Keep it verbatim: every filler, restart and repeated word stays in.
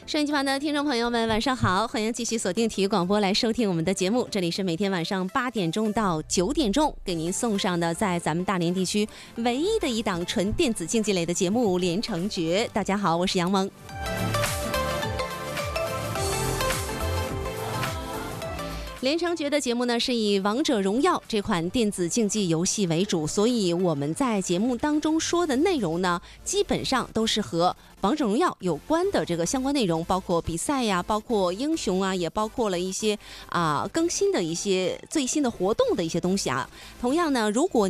收音机旁的听众朋友们，晚上好！欢迎继续锁定体育广播来收听我们的节目。这里是每天晚上八点钟到九点钟给您送上的，在咱们大连地区唯一的一档纯电子竞技类的节目《连城诀》。大家好，我是杨萌。连城诀的节目呢，是以王者荣耀这款电子竞技游戏为主，所以我们在节目当中说的内容呢，基本上都是和王者荣耀有关的这个相关内容，包括比赛呀，包括英雄啊，也包括了一些啊、呃、更新的一些最新的活动的一些东西啊。同样呢，如果